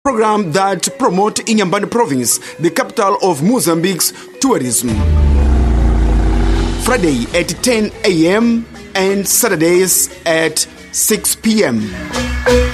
program that promote Inhambane province, the capital of Mozambique's tourism. Friday at 10 a.m. and Saturdays at 6 p.m.